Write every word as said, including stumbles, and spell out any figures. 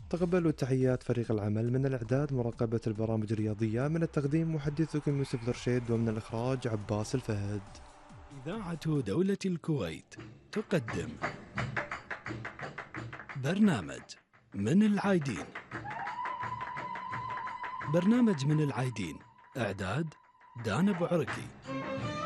تقبلوا تحيات فريق العمل من الإعداد مراقبة البرامج الرياضية، من التقديم محدثكم يوسف الرشيد، ومن الإخراج عباس الفهد. إذاعة دولة الكويت تقدم برنامج من العايدين. برنامج من العايدين، إعداد دانا بعركي،